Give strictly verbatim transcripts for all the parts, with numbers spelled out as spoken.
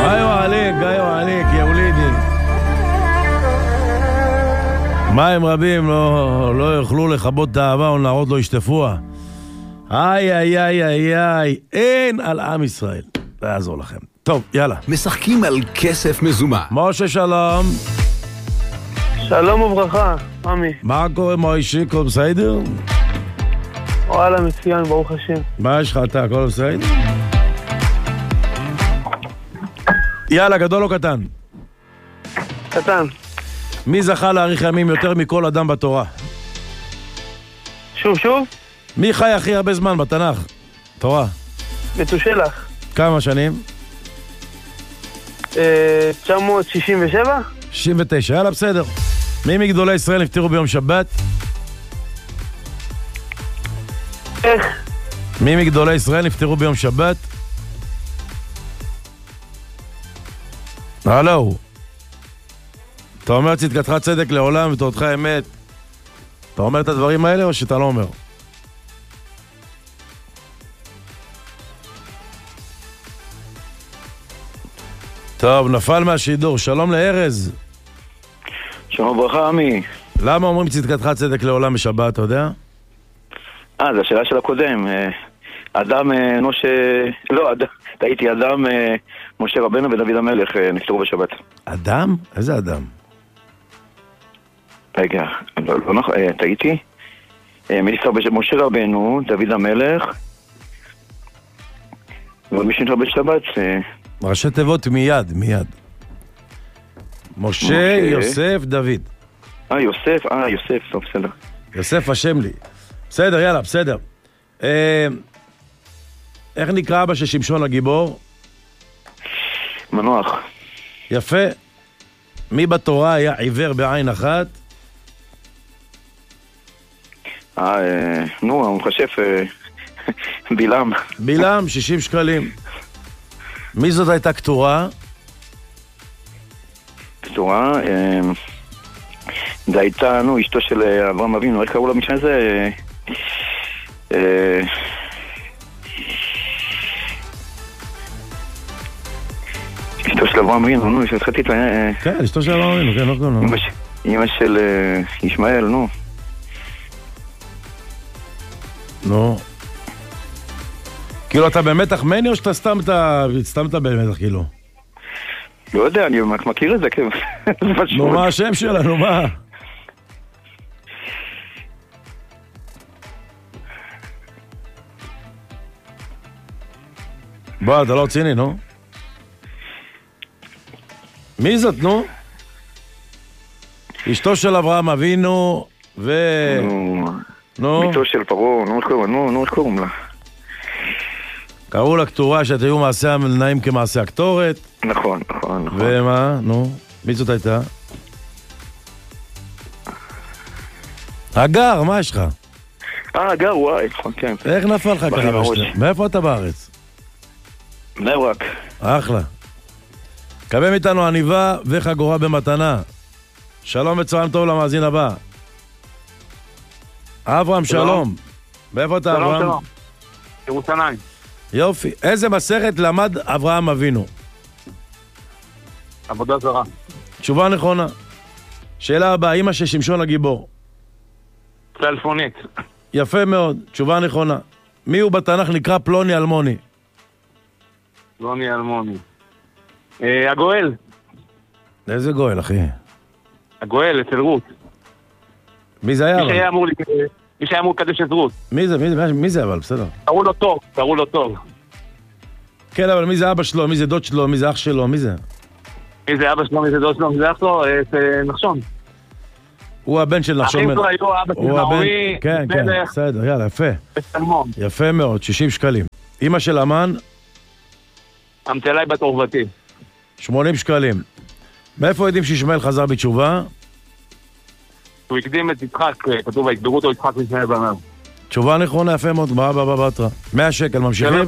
איו עליק, איו עליק, יא ולידי. מים רבים לא, לא יוכלו לכבות את האהבה ונערות לא ישטפוה. איי, איי, איי, איי, איי, אין על עם ישראל. לא יעזור לכם. טוב, יאללה. משחקים על כסף מזומן. משה, שלום. שלום וברכה, עמי. מה קורה, מוישי? כל בסדר? וואלה, מצוין, ברוך השם. מה יש לך אתה? כל בסדר? יאללה, גדול או קטן? קטן. מי זכה להאריך ימים יותר מכל אדם בתורה? שוב, שוב? מי חי הכי הרבה זמן בתנ"ך? תורה. מתושלח. כמה שנים? אה, תשע מאות שישים ושבע? שישים ותשע, יאללה, בסדר. מי מגדולי ישראל נפטרו ביום שבת? איך? מי מגדולי ישראל נפטרו ביום שבת? הלו. אתה אומר צדקתך צדק לעולם ותורתך אמת. אתה אומר את הדברים האלה או שאתה לא אומר? טוב, נפל מהשידור. שלום לארז. שלום וברכה, עמי. למה אומרים צדקתך צדק לעולם בשבת, אתה יודע? אה, זו השאלה של הקודם. אדם, משה... לא, אדם, טעיתי, אדם, משה רבנו ודוד המלך נפטרו בשבת. אדם? איזה אדם? רגע, לא, לא נכון, טעיתי. משה רבנו, דוד המלך, ומי שנפטר בשבת... ראשי תיבות מיד, מיד. משה, יוסף, דוד. אה, יוסף, אה, יוסף, טוב, בסדר. יוסף השם לי. בסדר, יאללה, בסדר. אה, איך נקרא אבא של שמשון הגיבור? מנוח. יפה. מי בתורה היה עיוור בעין אחת? אה, נו, הוא מחשב בילם. בילם, שישים שקלים. מי זאת הייתה כתורה? כתורה, זה הייתה, נו, אשתו של אברהם אבינו, איך קראו לה משנה זה? אשתו של אברהם אבינו, נו, שהתחלתי את ה... כן, אשתו של אברהם אבינו, כן, לא קוראים. אמא של ישמעאל, נו. נו. כאילו אתה במתח מני או שאתה סתם אתה, סתם אתה במתח כאילו? לא יודע, אני מכיר את זה, כן. נו, מה השם שלה, נו, מה? בוא, אתה לא ציני, נו. מי זאת, נו? אשתו של אברהם אבינו ו... נו. ביתו של פרעה, נו, נו, נו, איך קוראים לה? קראו לה כתורה שאת היו מעשה נעים כמעשה הקטורת. נכון, נכון, נכון. ומה? נו, מי זאת הייתה? אגר, מה יש לך? אה, אגר, וואי, נכון, כן. איך נפל לך ככה בשנה? מאיפה אתה בארץ? בני ברק. אחלה. קבל מאיתנו עניבה וחגורה במתנה. שלום וצהריים טוב למאזין הבא. אברהם, שלום. מאיפה אתה, אברהם? שלום, שלום. ירושלים. יופי. איזה מסכת למד אברהם אבינו? עבודה זרה. תשובה נכונה. שאלה הבאה, אמא של שמשון הגיבור. צלפונית. יפה מאוד, תשובה נכונה. מי הוא בתנ"ך נקרא פלוני אלמוני? פלוני אלמוני. אה, הגואל. איזה גואל, אחי? הגואל, אצל רות. מי זה היה? מי שהיה אמור, מי שהיה אמור לקדש את רות. מי זה? מי זה? מי זה אבל? בסדר. קראו לו טוב, קראו לו טוב. כן, אבל מי זה אבא שלו? מי זה דוד שלו? מי זה אח שלו? מי זה? מי זה אבא שלו? מי זה דוד שלו? מי זה אח שלו? נחשון. הוא הבן של נחשון. אחים שלו היו אבא של נאורי, כן, כן, בסדר, יאללה, יפה. וסלמון. יפה מאוד, שישים שקלים. אמא של אמן? אמתלי בת עורבתי. שמונים שקלים. מאיפה יודעים שישמעאל חזר בתשובה? הוא הקדים את יצחק, כתוב, ההקדרו אותו יצחק לפני בניו. תשובה נכונה, יפה מאוד, מה בא בא בתרה? מאה שקל, ממשיכים?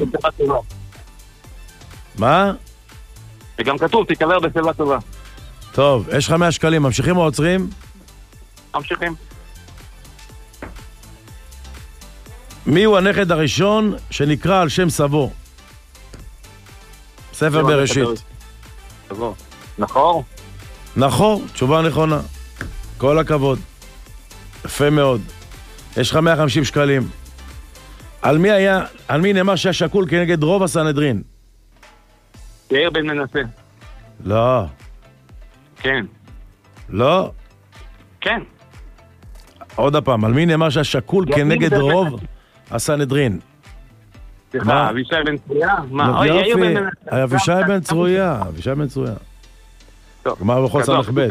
מה? וגם כתוב, תיקבר בשיבה טובה. טוב, יש לך מאה שקלים, ממשיכים או עוצרים? ממשיכים. מי הוא הנכד הראשון שנקרא על שם סבו? ספר בראשית. נחור? נחור, תשובה נכונה. כל הכבוד. יפה מאוד. יש לך מאה וחמישים שקלים. על מי היה, על מי נאמר שהיה שקול כנגד רוב הסנהדרין? יאיר בן מנסה. לא. כן. לא? כן. עוד הפעם, על מי נאמר שהיה שקול כנגד רוב הסנהדרין? סליחה, אבישי בן צרויה? מה? אוי, יאיר בן מנסה. אבישי בן צרויה, אבישי בן צרויה. גמר בכל סמך ב'.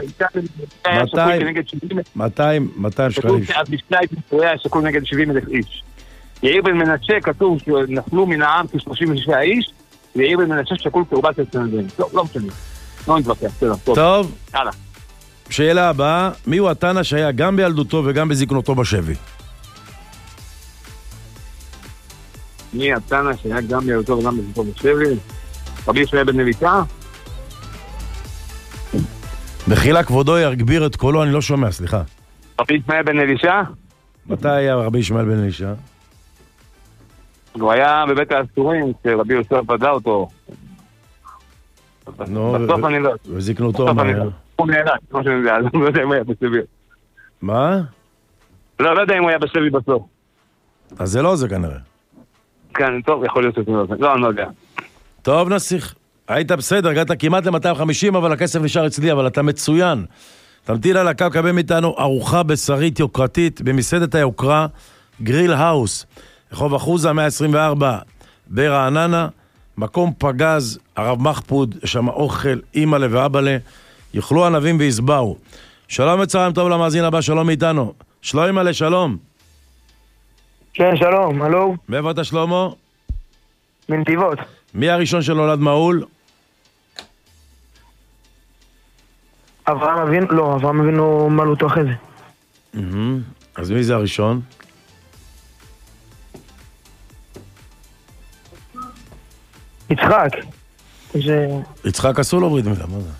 מאתיים, מאתיים שקלים. כתוב שאבישי בן צרויה היה שקול נגד שבעים אלף איש. יאיר בן מנשה כתוב שנפלו מן העם כ-שלושים ושישה איש, ויאיר בן מנשה שקול כארבעת הסנהדרין. לא, לא משנה. לא נתווכח, בסדר. טוב. הלאה. שאלה הבאה, מי הוא התנא שהיה גם בילדותו וגם בזקנותו בשבי? מי התנא שהיה גם בילדותו וגם בזקנותו בשבי? רבי ישמעאל בן אלישע? בחילה כבודו יגביר את קולו, אני לא שומע, סליחה. רבי ישמעאל בן אלישע? מתי היה רבי ישמעאל בן אלישע? הוא היה בבית האסורים, כשרבי יוסף פדה אותו. בסוף אני לא... וזקנותו מה היה? הוא נהרג, כמו שאני יודע, אני לא יודע אם הוא היה בשבי. מה? לא, לא יודע אם הוא היה בשבי בסוף. אז זה לא זה כנראה. כן, טוב, יכול להיות שזה לא זה. לא, אני לא יודע. טוב, נסיך. היית בסדר, הגעת כמעט ל-מאתיים וחמישים, אבל הכסף נשאר אצלי, אבל אתה מצוין. תמתין על הקו, קבל מאיתנו ארוחה בשרית יוקרתית במסעדת היוקרה, גריל האוס. רחוב אחוזה מאה עשרים וארבע ברעננה, מקום פגז, הרב מחפוד, יש שם אוכל, אימא'לה ואבא'לה, יאכלו ענבים ויסבאו. שלום וצהריים טוב למאזין הבא, שלום מאיתנו. שלום אימא'לה, שלום. כן, שלום, הלו. מאיפה אתה שלמה? מנתיבות. מי הראשון שנולד מעול? אברהם אבינו, לא, אברהם אבינו מלו אותו אחרי זה. אז מי זה הראשון? יצחק. זה... יצחק אסור לו ברית מילה, מה זה?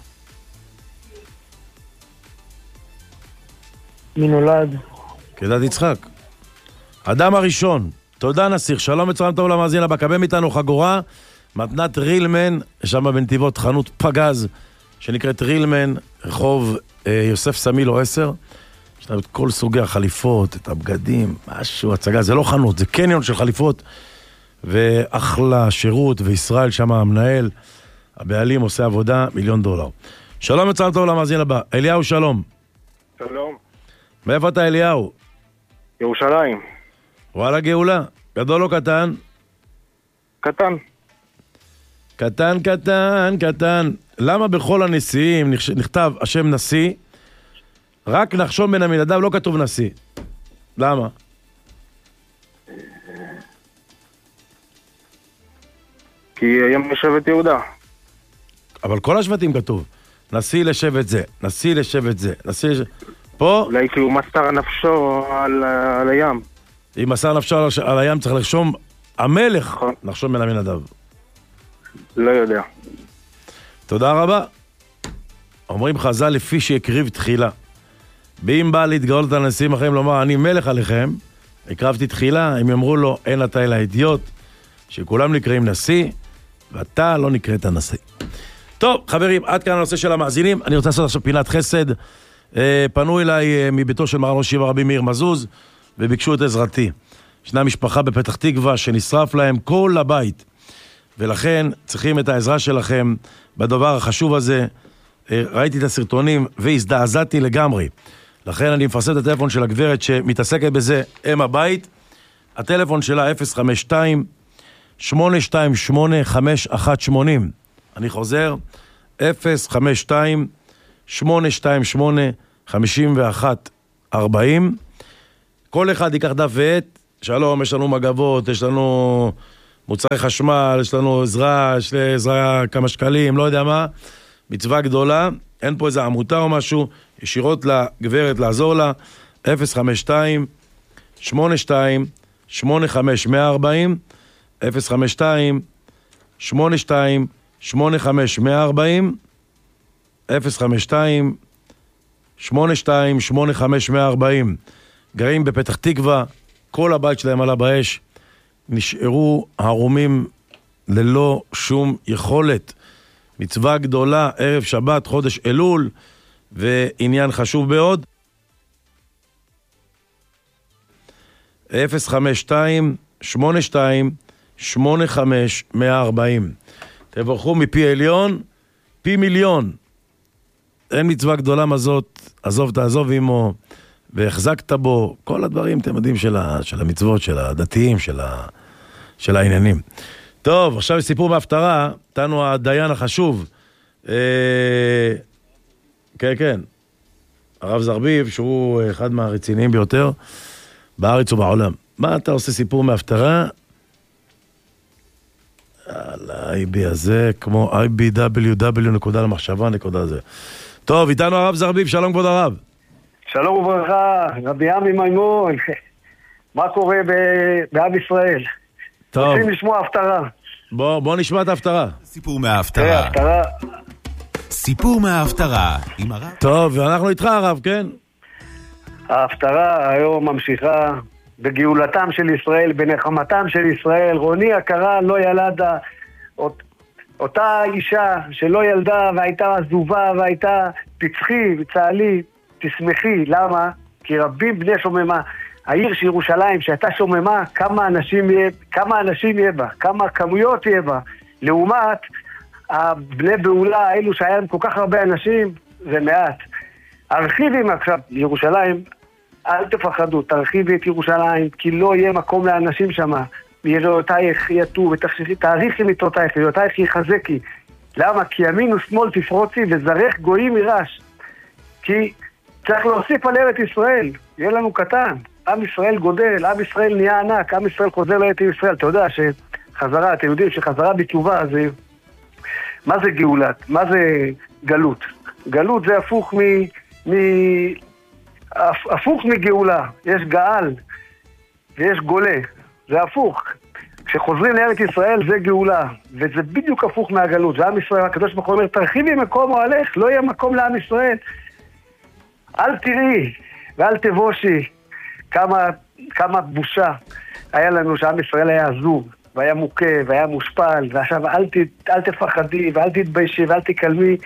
מי נולד? כדת יצחק. אדם הראשון. תודה נסיך, שלום וצהריים טוב למאזין הבא, קבל מאיתנו חגורה, מתנת רילמן, שם בנתיבות חנות פגז, שנקראת רילמן, רחוב אה, יוסף סמילו עשר, יש לנו את כל סוגי החליפות, את הבגדים, משהו, הצגה, זה לא חנות, זה קניון של חליפות, ואחלה שירות, וישראל שם המנהל, הבעלים עושה עבודה, מיליון דולר. שלום וצהריים טוב למאזין הבא, אליהו שלום. שלום. מאיפה אתה אליהו? ירושלים. וואלה גאולה, גדול או קטן? קטן. קטן, קטן, קטן. למה בכל הנשיאים נכתב השם נשיא, רק נחשון בן עמינדב לא כתוב נשיא? למה? כי היום לשבט יהודה. אבל כל השבטים כתוב. נשיא לשבט זה, נשיא לשבט זה, נשיא לשבט... פה... אולי כי הוא מסר נפשו על, על הים. אם מסר נפשו על, על הים צריך לחשום המלך, נכון. נחשון בן עמינדב. לא יודע. תודה רבה. אומרים חז"ל לפי שהקריב תחילה. ואם בא להתגאות על הנשיאים אחרים לומר אני מלך עליכם, הקרבתי תחילה, הם יאמרו לו אין אתה אלא אידיוט, שכולם נקראים נשיא, ואתה לא נקראת נשיא. טוב, חברים, עד כאן הנושא של המאזינים. אני רוצה לעשות עכשיו פינת חסד. אה, פנו אליי אה, מביתו של מרן ראש ישיבה רבי מאיר מזוז, וביקשו את עזרתי. ישנה משפחה בפתח תקווה שנשרף להם כל הבית, ולכן צריכים את העזרה שלכם בדבר החשוב הזה. אה, ראיתי את הסרטונים והזדעזעתי לגמרי. לכן אני מפרסם את הטלפון של הגברת שמתעסקת בזה, אם הבית. הטלפון שלה אפס חמש שתיים שמונה שתיים שמונה חמש אחת שמונה. אני חוזר, אפס חמש שתיים שמונה שתיים שמונה חמש אחת ארבע אפס. כל אחד ייקח דף ועט. שלום, יש לנו מגבות, יש לנו מוצרי חשמל, יש לנו עזרה, יש לי עזרה כמה שקלים, לא יודע מה. מצווה גדולה, אין פה איזה עמותה או משהו, ישירות לגברת לעזור לה. אפס חמש שתיים שמונה שתיים שמונה חמש ארבע אפס אפס חמש שתיים שמונה שתיים שמונה חמש ארבע אפס חמש שתיים שמונה שתיים שמונה חמש ארבע. גרים בפתח תקווה, כל הבית שלהם עלה באש, נשארו הרומים ללא שום יכולת. מצווה גדולה, ערב שבת, חודש אלול, ועניין חשוב מאוד. אפס חמש שתיים שמונה שתיים שמונה חמש אחד ארבע אפס. תברכו מפי עליון, פי מיליון. אין מצווה גדולה מזאת, עזוב תעזוב עמו, והחזקת בו, כל הדברים, אתם יודעים, של, ה, של המצוות, של הדתיים, של, ה, של העניינים. טוב, עכשיו סיפור מהפטרה, תנו הדיין החשוב, אה, כן, כן, הרב זרביב, שהוא אחד מהרציניים ביותר, בארץ ובעולם. מה אתה עושה סיפור מהפטרה? על ה-איי בי הזה, כמו איי בי דאבליו דאבליו נקודה למחשבה נקודה זה. טוב, איתנו הרב זרביב, שלום כבוד הרב. שלום וברכה, רבי עמי מימון, מה קורה בעם ישראל? טוב. רוצים לשמוע הפטרה. בוא, בוא נשמע את ההפטרה. סיפור מההפטרה. הפטרה. סיפור מההפטרה עם הרב. טוב, ואנחנו איתך הרב, כן? ההפטרה היום ממשיכה בגאולתם של ישראל, בנחמתם של ישראל. רוני הקרה לא ילדה, אות, אותה אישה שלא ילדה והייתה עזובה והייתה תצחי וצהלי, תשמחי. למה? כי רבים בני שוממה. העיר של ירושלים שהייתה שוממה, כמה אנשים יהיה, כמה אנשים יהיה בה, כמה כמויות יהיה בה. לעומת הבני בעולה האלו שהיה להם כל כך הרבה אנשים, זה מעט. הרחיבים עכשיו ירושלים, אל תפחדו, תרחיבי את ירושלים, כי לא יהיה מקום לאנשים שם. יראותייך יטו ותחשיכי, תאריכי מיתותייך, יראותייך יחזקי. למה? כי ימין ושמאל תפרוצי וזרך גויים ירש. כי צריך להוסיף על ארץ ישראל, יהיה לנו קטן. עם ישראל גודל, עם ישראל נהיה ענק, עם ישראל חוזר לארץ ישראל. אתה יודע שחזרה, אתם יודעים שחזרה בתשובה זה... מה זה גאולת? מה זה גלות? גלות זה הפוך מ... מ... הפוך מגאולה. יש גאל ויש גולה. זה הפוך. כשחוזרים לארץ ישראל זה גאולה. וזה בדיוק הפוך מהגלות. זה עם ישראל, הקדוש ברוך הוא אומר, תרחיבי מקום אוהלך, לא יהיה מקום לעם ישראל. אל תראי ואל תבושי. כמה, כמה בושה היה לנו שעם ישראל היה עזוב, והיה מוכה, והיה מושפל, ועכשיו אל, ת, אל תפחדי, ואל תתביישי, ואל תקלמי,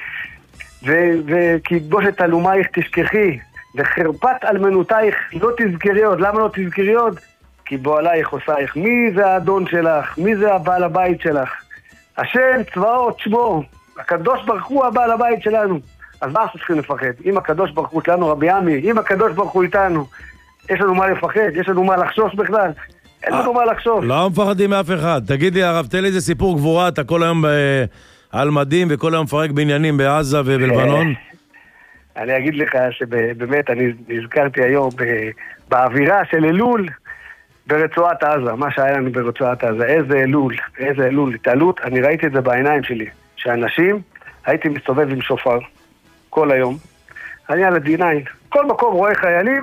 וכי בושת אלומייך תשכחי, וחרפת אלמנותייך לא תזכרי עוד. למה לא תזכרי עוד? כי בועלייך עושייך. מי זה האדון שלך? מי זה הבעל הבית שלך? השם צבאות שמו, הקדוש ברוך הוא הבעל הבית שלנו. אז מה אנחנו צריכים לפחד? אם הקדוש ברוך הוא איתנו, רבי עמי, אם הקדוש ברוך הוא איתנו, יש לנו מה לפחד, יש לנו מה לחשוש בכלל. אין לנו מה לחשוש. לא מפחדים מאף אחד. תגיד לי הרב, תן לי איזה סיפור גבורה, אתה כל היום על מדים וכל היום מפרק בעניינים בעזה ובלבנון. אני אגיד לך שבאמת אני נזכרתי היום באווירה של אלול ברצועת עזה, מה שהיה לנו ברצועת עזה, איזה אלול, איזה אלול, התעלות, אני ראיתי את זה בעיניים שלי, שאנשים, הייתי מסתובב עם שופר כל היום, אני על ה-די ניין, כל מקום רואה חיילים,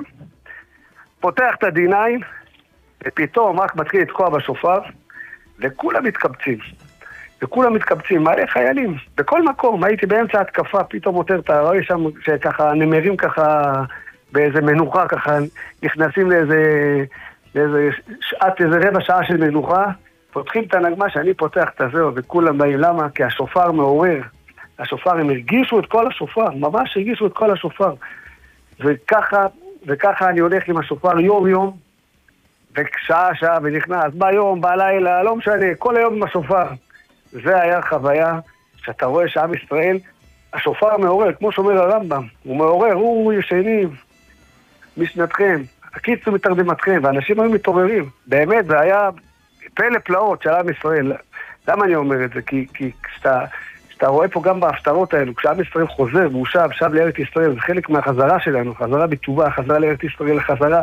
פותח את ה-די ניין, ופתאום רק מתחיל לתקוע בשופר, וכולם מתקבצים. וכולם מתקבצים, מלא חיילים. בכל מקום, הייתי באמצע התקפה, פתאום מותר את הרואה שם, שככה נמרים ככה, באיזה מנוחה ככה, נכנסים לאיזה, לאיזה שעת, איזה רבע שעה של מנוחה, פותחים את הנגמש, אני פותח את הזהו, וכולם באים. למה? כי השופר מעורר. השופר, הם הרגישו את כל השופר, ממש הרגישו את כל השופר. וככה, וככה אני הולך עם השופר יום יום, ושעה שעה ונכנס, ביום, בלילה, לא משנה, כל היום עם השופר. זה היה חוויה שאתה רואה שעם ישראל, השופר מעורר, כמו שאומר הרמב"ם, הוא מעורר, הוא ישנים, משנתכם, הקיצו מתרדמתכם, ואנשים היו מתעוררים. באמת, זה היה פלא פלאות של עם ישראל. למה אני אומר את זה? כי, כי כשאתה, כשאתה רואה פה גם בהפטרות האלו, כשעם ישראל חוזר והוא שב, שב לארץ ישראל, זה חלק מהחזרה שלנו, חזרה בתשובה, חזרה לארץ ישראל, חזרה,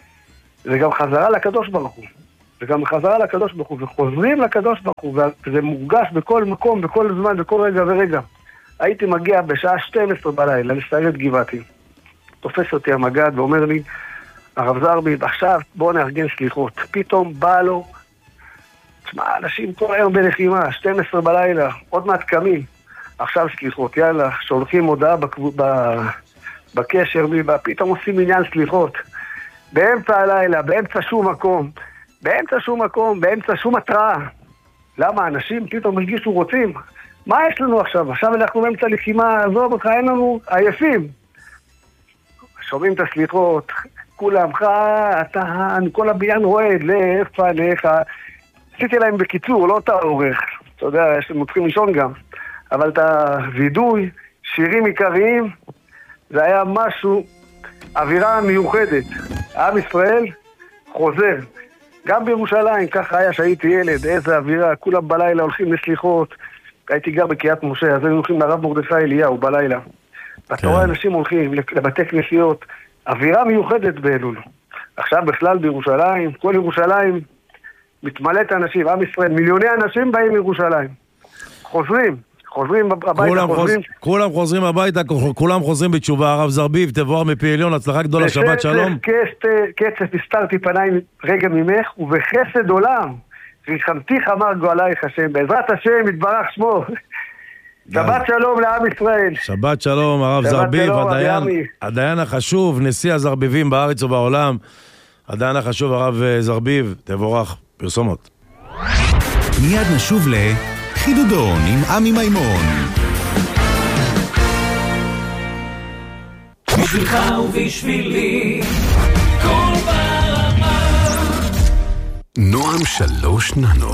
זה גם חזרה לקדוש ברוך הוא. זה גם חזרה לקדוש ברוך הוא, וחוזרים לקדוש ברוך הוא, וזה מורגש בכל מקום, בכל זמן, בכל רגע ורגע. הייתי מגיע בשעה שתים עשרה בלילה לסיירת גבעתי. תופס אותי המגד ואומר לי, הרב זרביב, עכשיו בוא נארגן סליחות. פתאום בא לו, תשמע, אנשים כל היום בלחימה, שתים עשרה בלילה, עוד מעט קמים. עכשיו סליחות, יאללה, שולחים הודעה בקב... ב... בקשר, פתאום עושים עניין סליחות. באמצע הלילה, באמצע שום מקום, באמצע שום מקום, באמצע שום התראה. למה? אנשים פתאום הרגישו רוצים. מה יש לנו עכשיו? עכשיו אנחנו באמצע לחימה, עזוב אותך, אין לנו עייפים. שומעים את הסליחות, כולם חד, אתה, כל הבניין רועד, לאיפה, לאיך. עשיתי להם בקיצור, לא את העורך. אתה יודע, יש לנו צריכים לישון גם. אבל את הוידוי, שירים עיקריים, זה היה משהו, אווירה מיוחדת. עם ישראל חוזר. גם בירושלים, ככה היה שהייתי ילד, איזה אווירה, כולם בלילה הולכים לסליחות. הייתי גר בקריית משה, אז היינו הולכים לרב מרדכי אליהו בלילה. ואתה רואה אנשים הולכים לבתי כנסיות, אווירה מיוחדת באלול. עכשיו בכלל בירושלים, כל ירושלים מתמלאת אנשים, עם ישראל, מיליוני אנשים באים מירושלים. חוזרים, חוזרים הביתה, כולם חוזרים. חוז... כולם חוזרים הביתה, כולם חוזרים בתשובה. הרב זרביב, תבואר מפי עליון, הצלחה גדולה, שבת שלום. קצף הסתרתי פניים רגע ממך, ובחסד עולם, ריחמתיך אמר גואלייך השם, בעזרת השם יתברך שמו. שבת שלום לעם ישראל. שבת שלום, הרב זרביב, הדיין, הדיין החשוב, נשיא הזרביבים בארץ ובעולם. הדיין החשוב, הרב זרביב, תבורך, פרסומות. מיד נשוב לחידודון עם עמי מימון. בשבילך ובשבילי כל ברמה. נועם שלוש ננו.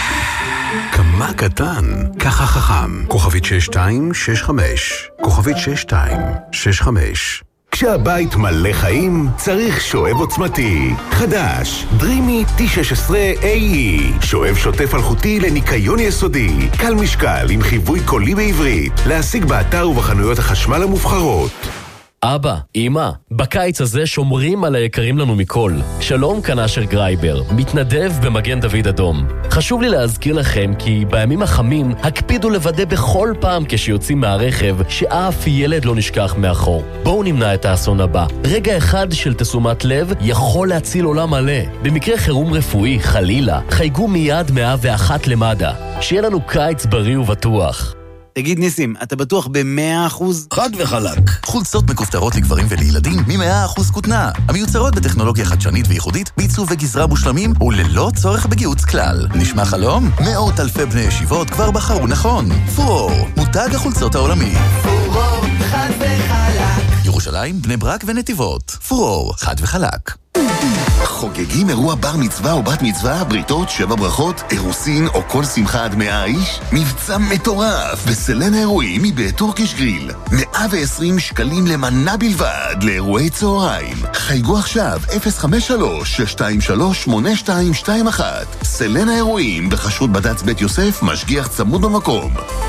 כמה קטן, ככה חכם. כוכבית שש שתיים שש חמש. כוכבית שש שתיים שש חמש. כשהבית מלא חיים, צריך שואב עוצמתי. חדש, דרימי טי שש עשרה איי אי. שואב שוטף אלחוטי לניקיון יסודי. קל משקל עם חיווי קולי בעברית. להשיג באתר ובחנויות החשמל המובחרות. אבא, אמא, בקיץ הזה שומרים על היקרים לנו מכל. שלום, כאן אשר גרייבר, מתנדב במגן דוד אדום. חשוב לי להזכיר לכם כי בימים החמים הקפידו לוודא בכל פעם כשיוצאים מהרכב שאף ילד לא נשכח מאחור. בואו נמנע את האסון הבא. רגע אחד של תשומת לב יכול להציל עולם מלא. במקרה חירום רפואי, חלילה, חייגו מיד מאה ואחת למד"א. שיהיה לנו קיץ בריא ובטוח. תגיד ניסים, אתה בטוח ב-מאה אחוז? חד וחלק. חולצות מכופתרות לגברים ולילדים מ-מאה אחוז כותנה. המיוצרות בטכנולוגיה חדשנית וייחודית, בעיצוב וגזרה מושלמים וללא צורך בגיוץ כלל. נשמע חלום? מאות אלפי בני ישיבות כבר בחרו נכון. פורור, מותג החולצות העולמי. פורור, חד וחלק. ירושלים, בני ברק ונתיבות. פורור, חד וחלק. חוגגים אירוע בר מצווה או בת מצווה, בריתות, שבע ברכות, אירוסין או כל שמחה עד מאה איש? מבצע מטורף בסלן האירועים מבית טורקיש גריל. מאה ועשרים שקלים למנה בלבד לאירועי צהריים. חייגו עכשיו אפס חמש שלוש שש שתיים שלוש שמונה שתיים שתיים אחת. סלן האירועים בחשרות בד"ץ בית יוסף, משגיח צמוד במקום.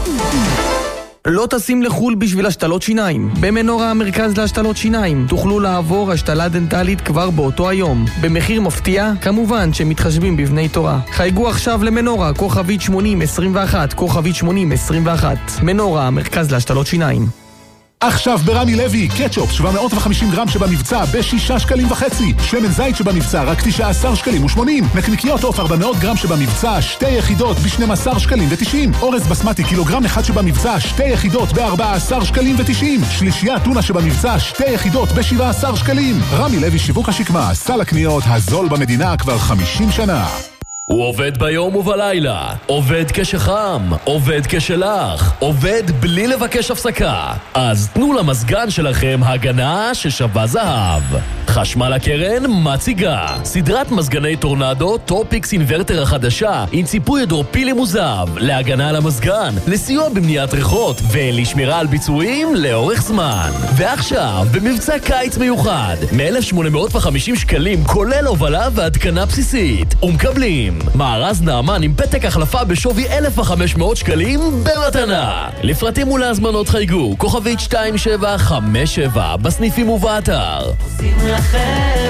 לא טסים לחול בשביל השתלות שיניים. במנורה המרכז להשתלות שיניים תוכלו לעבור השתלה דנטלית כבר באותו היום. במחיר מפתיע, כמובן שמתחשבים בבני תורה. חייגו עכשיו למנורה, כוכבית שמונים עשרים ואחת, כוכבית שמונים עשרים ואחת. מנורה המרכז להשתלות שיניים. עכשיו ברמי לוי, קטשופ שבע מאות וחמישים גרם שבמבצע בשישה שקלים וחצי. שמן זית שבמבצע רק תשעה עשר שקלים ושמונים. נקניקיות עוף ארבע מאות גרם שבמבצע שתי יחידות ב-שנים עשר שקלים ותשעים. אורז בסמטי קילוגרם אחד שבמבצע שתי יחידות ב-ארבעה עשר שקלים ותשעים. שלישייה טונה שבמבצע שתי יחידות ב-שבעה עשר שקלים. רמי לוי שיווק השקמה, סל הקניות הזול במדינה כבר חמישים שנה. הוא עובד ביום ובלילה, עובד כשחם, עובד כשלח, עובד בלי לבקש הפסקה. אז תנו למסגן שלכם הגנה ששווה זהב. חשמל הקרן מציגה סדרת מזגני טורנדו טופיקס אינברטר החדשה עם ציפוי הידרופילי מוזב להגנה על המזגן, לסיוע במניעת ריחות ולשמירה על ביצועים לאורך זמן. ועכשיו במבצע קיץ מיוחד מ-אלף שמונה מאות וחמישים שקלים כולל הובלה והתקנה בסיסית, ומקבלים מארז נאמן עם פתק החלפה בשווי אלף וחמש מאות שקלים במתנה. לפרטים ולהזמנות חייגו כוכבית שתיים שבע חמש שבע בסניפים ובאתר. עושים לכם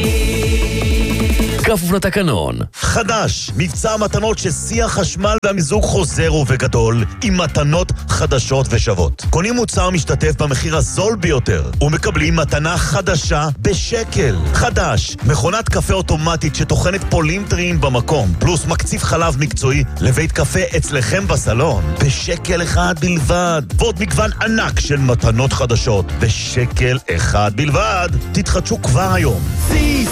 מחיר כפוף לתקנון. חדש, מבצע מתנות ששיא החשמל והמיזוג חוזר ובגדול עם מתנות חדשות ושוות. קונים מוצר משתתף במחיר הזול ביותר ומקבלים מתנה חדשה בשקל. חדש, מכונת קפה אוטומטית שתוכנת פולים טריים במקום, פלוס מקציף חלב מקצועי לבית קפה אצלכם בסלון בשקל אחד בלבד. ועוד מגוון ענק של מתנות חדשות בשקל אחד בלבד. תתחדשו כבר היום. זיז